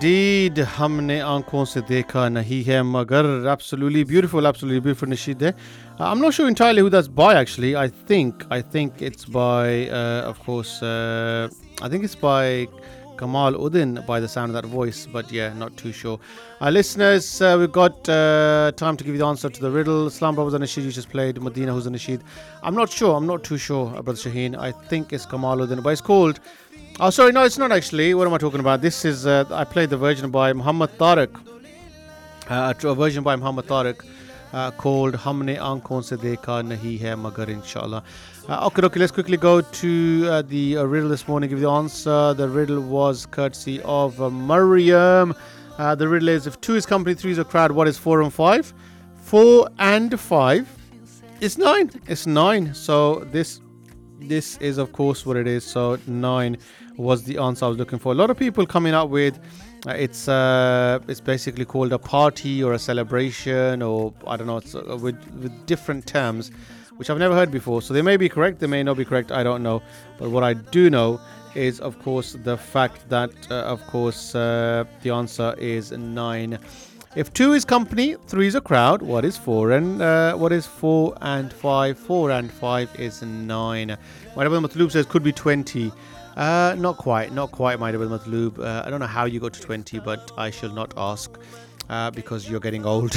Indeed, हमने आंखों से देखा नहीं है मगर absolutely beautiful Nasheed there. I'm not sure entirely who that's by actually. I think it's by I think it's by Kamal Uddin by the sound of that voice, but yeah, not too sure. Listeners, we've got time to give you the answer to the riddle. Islam Brothers and Nasheed you just played, Medina who's a Nasheed. I'm not too sure, Brother Shaheen. I think it's Kamal Uddin, but it's called. Oh, sorry, no, it's not actually. What am I talking about? This is, I played the version by Muhammad Tariq. A version by Muhammad Tariq called Humne Aankhon Se Dekha Nahi Hai Magar Inshallah. Okay, let's quickly go to the riddle this morning, give you the answer. The riddle was courtesy of Maryam. The riddle is, if 2 is company, 3 is a crowd, what is 4 and 5? 4 and 5 is 9. It's 9. So this is of course what it is. So 9 was the answer I was looking for. A lot of people coming up with it's basically called a party or a celebration, or I don't know, it's with different terms which I've never heard before. So they may be correct, they may not be correct, I don't know. But what I do know is of course the fact that the answer is 9. If 2 is company, 3 is a crowd, what is 4 and what is 4 and 5? 4 and 5 is 9. Whatever the Matloob says could be 20. Not quite, my dear Matloob. I don't know how you got to 20, but I shall not ask because you're getting old.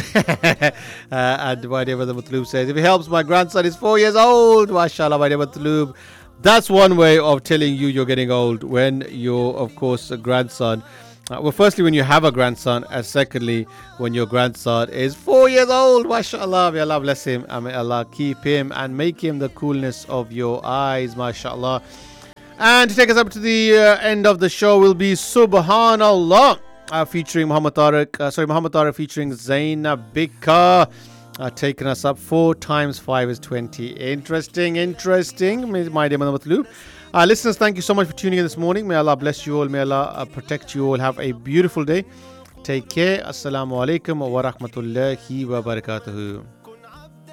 And my dear Matloob says, if it helps, my grandson is 4 years old. MashaAllah, my dear Matloob. That's one way of telling you you're getting old, when you're, of course, a grandson. Well, firstly, when you have a grandson, and secondly, when your grandson is 4 years old. MashaAllah, may Allah bless him, and may Allah keep him and make him the coolness of your eyes. MashaAllah. And to take us up to the end of the show will be Subhanallah, featuring Muhammad Tariq featuring Zainab Bika, taking us up. 4 times 5 is 20. Interesting, my dear Matloob. Listeners, thank you so much for tuning in this morning. May Allah bless you all. May Allah protect you all. Have a beautiful day. Take care. Assalamu alaikum wa rahmatullahi wa barakatuhu.